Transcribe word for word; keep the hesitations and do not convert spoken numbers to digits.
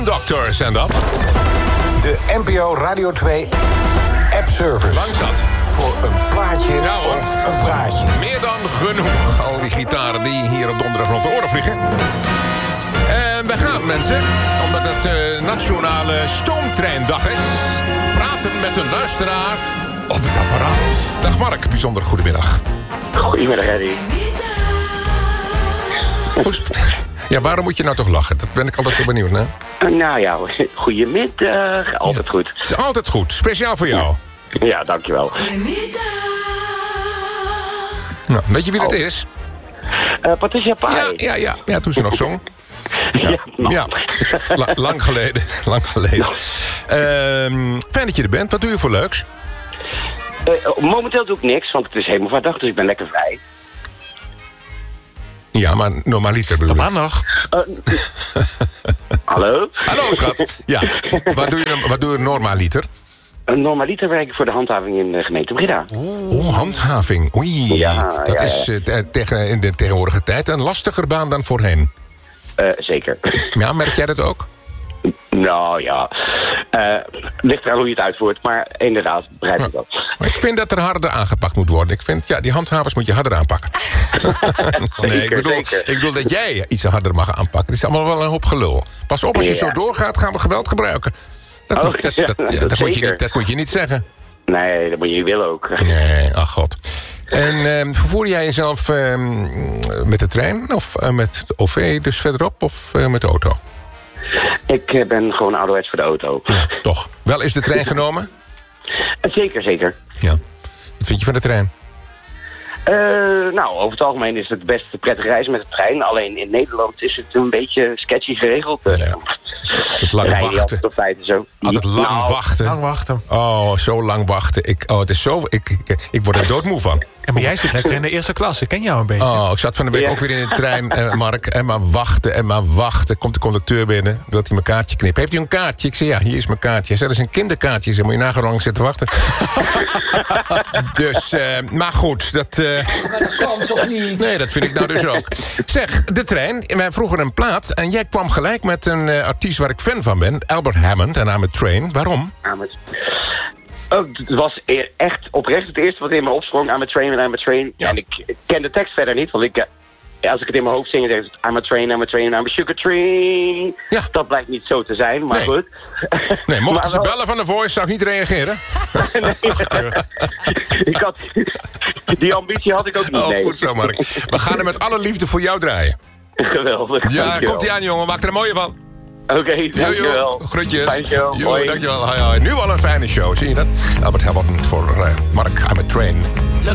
Doctors en dat. De N P O Radio twee app-service. Lang zat. Voor een plaatje Ja, hoor. of een praatje. Meer dan genoeg. Al die gitaren die hier op donderdag rond de oren vliegen. En we gaan, mensen, omdat het uh, Nationale Stoomtreindag is, praten met een luisteraar op het apparaat. Dag Mark, bijzonder goedemiddag. Goedemiddag, Eddie. Hoe sp- Ja, waarom moet je nou toch lachen? Dat ben ik altijd zo benieuwd, hè? Uh, nou ja, goedemiddag. Altijd Ja. goed. Het is altijd goed. Speciaal voor jou. Ja, dankjewel. Nou, weet je wie dat is? Uh, Patricia Pai. Ja, ja, ja. Ja, toen ze nog zong. Ja, nou. Ja, La- lang geleden. Lang geleden. Ehm, fijn dat je er bent. Wat doe je voor leuks? Uh, momenteel doe ik niks, want het is helemaal vaardag, dus ik ben lekker vrij. Ja, maar normaliter bedoel ik. Maandag. Uh, Hallo? Hallo, schat. Ja, wat doe je, wat doe je normaliter? Een normaliter werk ik voor de handhaving in de gemeente Breda. Oh, handhaving. Oei, Ja, dat ja, is ja. uh, te- tegen, in de tegenwoordige tijd een lastiger baan dan voorheen. Uh, zeker. Ja, merk jij dat ook? Nou ja, uh, ligt eraan hoe je het uitvoert, maar inderdaad, begrijp ik dat. Maar ik vind dat er harder aangepakt moet worden. Ik vind, ja, die handhavers moet je harder aanpakken. nee, ik Zeker, bedoel, zeker. ik bedoel dat jij iets harder mag aanpakken. Het is allemaal wel een hoop gelul. Pas op, als je Ja. zo doorgaat, gaan we geweld gebruiken. Dat, Oh, moet- dat, ja, dat, ja, dat dat, moet je zeker. niet, dat moet je niet zeggen. Nee, dat moet je niet willen ook. Nee, ach god. En ehm, vervoer jij jezelf ehm, met de trein of eh, met de O V dus verderop of eh, met de auto? Ik uh, ben gewoon ouderwets voor de auto. Ja, toch. Wel is de trein genomen? Uh, zeker, zeker. Ja. Wat vind je van de trein? Uh, nou, over het algemeen is het best een prettige reis met de trein. Alleen in Nederland is het een beetje sketchy geregeld. Uh, Ja. Het lang rijden die wachten. altijd op tijd en zo. Altijd lang Nou, wachten. Lang wachten. Oh, zo lang wachten. Ik, oh, het is zo, ik, ik, ik word er doodmoe van. Ja, maar jij zit lekker in de eerste klas. Ik ken jou een beetje. Oh, ik zat van de week Ja. ook weer in de trein, eh, Mark. En maar wachten en maar wachten. Komt de conducteur binnen, wil hij mijn kaartje knippen. Heeft u een kaartje? Ik zei, ja, hier is mijn kaartje. Hij zei, dat is een kinderkaartje. Ik zei, moet je nagaan hoe lang ik zit te wachten. dus, eh, maar goed. Dat, eh, Maar dat kan toch niet? nee, dat vind ik nou dus ook. Zeg, de trein. Wij vroegen een plaat. En jij kwam gelijk met een eh, artiest waar ik fan van ben. Albert Hammond en I'm a Train. Waarom? aan het- Oh, het was e- echt oprecht het eerste wat in me opsprong. I'm a train and I'm a train. Ja. En ik ik ken de tekst verder niet, want ik... eh, ja, als ik het in mijn hoofd zing, dan is het I'm a train, I'm a train, I'm a sugar train. Ja. Dat blijkt niet zo te zijn, maar Nee. goed. Nee, mochten Maar ze wel- bellen van de Voice, zou ik niet reageren. ik had, die ambitie had ik ook niet, Oh, nee. goed zo, Mark. We gaan er met alle liefde voor jou draaien. Geweldig. Ja, dankjewel. komt ie aan, jongen. Maak er een mooie van. Oké, Jo, dankjewel. jo. Groetjes. Fijne show. Jo, Hoi. dankjewel. Hoi, hoi. Nu al een fijne show, zie je dat? Albert Hamilton voor uh, Mark, I'm a Train.